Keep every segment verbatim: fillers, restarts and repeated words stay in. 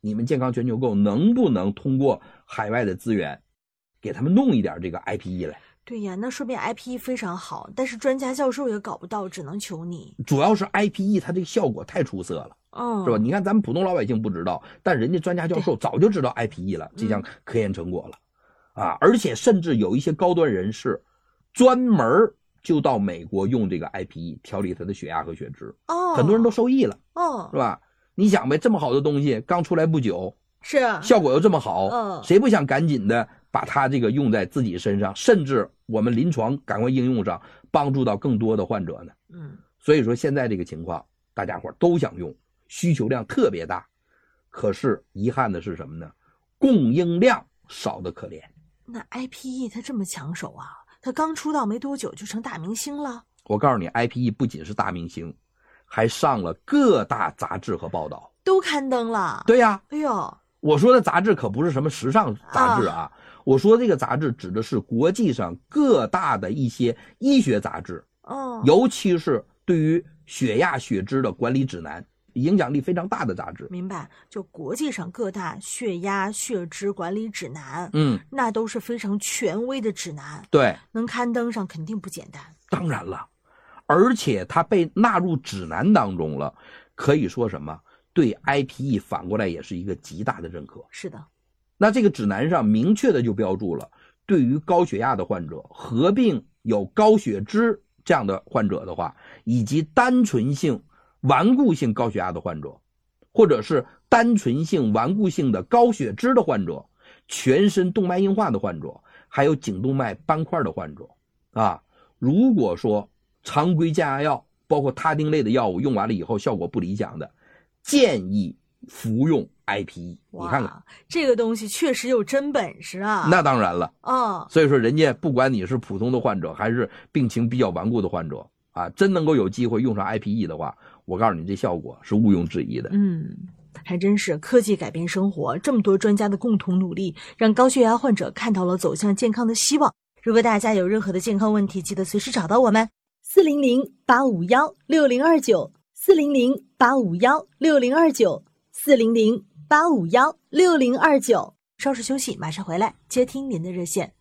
你们健康全球购能不能通过海外的资源给他们弄一点这个 I P E 来？ 对呀，那说明 I P E 非常好，但是专家教授也搞不到，只能求你。 主要是 I P E 它这个效果太出色了， 嗯， 是吧？你看咱们普通老百姓不知道，但人家专家教授早就知道 I P E 了，这项科研成果了、嗯、啊！而且甚至有一些高端人士专门就到美国用这个 I P E 调理他的血压和血脂， 哦， 很多人都受益了， 哦， 是吧？你想呗，这么好的东西刚出来不久， 是效果又这么好， 嗯， 谁不想赶紧的把它这个用在自己身上，甚至我们临床赶快应用上，帮助到更多的患者呢？ 嗯， 所以说现在这个情况，大家伙都想用，需求量特别大，可是遗憾的是什么呢？供应量少得可怜。 那 I P E 它这么抢手啊？它刚出道没多久就成大明星了。 我告诉你 ，I P E 不仅是大明星，还上了各大杂志和报道， 都刊登了。 对呀， 哎呦， 我说的杂志可不是什么时尚杂志啊，啊我说这个杂志指的是国际上各大的一些医学杂志， 哦， 尤其是对于血压血脂的管理指南，影响力非常大的杂志。 明白，就国际上各大血压血脂管理指南， 嗯， 那都是非常权威的指南， 对， 能刊登上肯定不简单。 当然了，而且它被纳入指南当中了，可以说什么？对 I P E 反过来也是一个极大的认可。 是的， 那这个指南上明确的就标注了，对于高血压的患者，合并有高血脂这样的患者的话，以及单纯性顽固性高血压的患者，或者是单纯性顽固性的高血脂的患者，全身动脉硬化的患者，还有颈动脉斑块的患者啊，如果说常规降压药包括他汀类的药物用完了以后效果不理想的，建议服用 I P E。 你看看这个东西确实有真本事啊。 那当然了， 哦， 所以说人家不管你是普通的患者还是病情比较顽固的患者啊，真能够有机会用上 I P E 的话，我告诉你这效果是毋庸置疑的。 嗯，还真是科技改变生活，这么多专家的共同努力，让高血压患者看到了走向健康的希望。如果大家有任何的健康问题，记得随时找到我们四零零八五一六零二九 四零零八五一六零二九 四零零八五一六零二九。稍事休息，马上回来接听您的热线。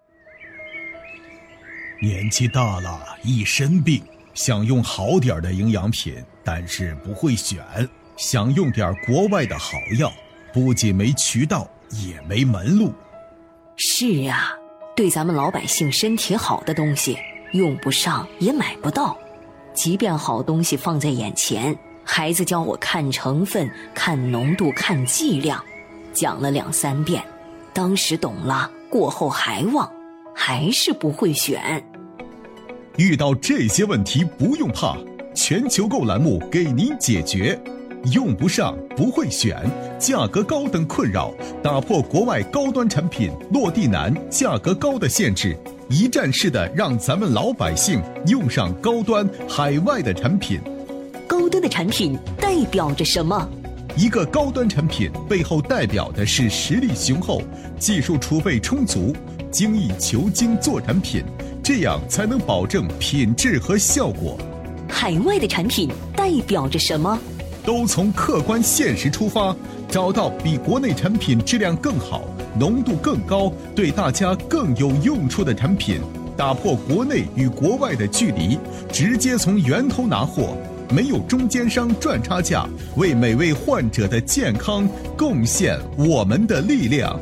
年纪大了，一身病，想用好点的营养品，但是不会选，想用点国外的好药，不仅没渠道，也没门路。 是啊，对咱们老百姓身体好的东西，用不上也买不到。即便好东西放在眼前，孩子教我看成分、看浓度、看剂量，讲了两三遍，当时懂了，过后还忘，还是不会选。 遇到这些问题不用怕，全球购栏目给您解决。用不上不会选，价格高等困扰，打破国外高端产品落地难、价格高的限制，一站式的让咱们老百姓用上高端海外的产品。 高端的产品代表着什么？ 一个高端产品背后代表的是实力雄厚、技术储备充足、精益求精做产品，这样才能保证品质和效果。 海外的产品代表着什么？ 都从客观现实出发，找到比国内产品质量更好、浓度更高、对大家更有用处的产品，打破国内与国外的距离，直接从源头拿货，没有中间商赚差价，为每位患者的健康贡献我们的力量。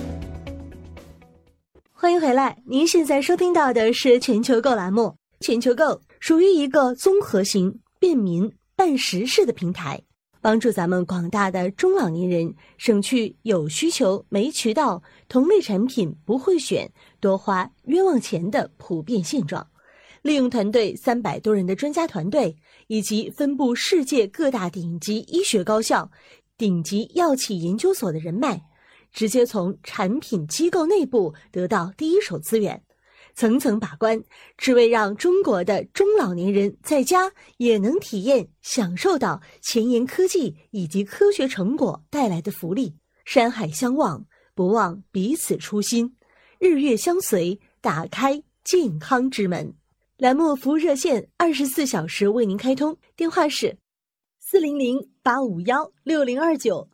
欢迎回来，您现在收听到的是全球购栏目。全球购属于一个综合型、便民、办实事的平台，帮助咱们广大的中老年人省去有需求没渠道、同类产品不会选、多花冤枉钱的普遍现状。利用团队三百多人的专家团队，以及分布世界各大顶级医学高校、顶级药企研究所的人脉，直接从产品机构内部得到第一手资源，层层把关，只为让中国的中老年人在家也能体验享受到前沿科技以及科学成果带来的福利。山海相望，不忘彼此初心，日月相随，打开健康之门。栏目服务热线二十四小时为您开通，电话是四零零八五一六零二九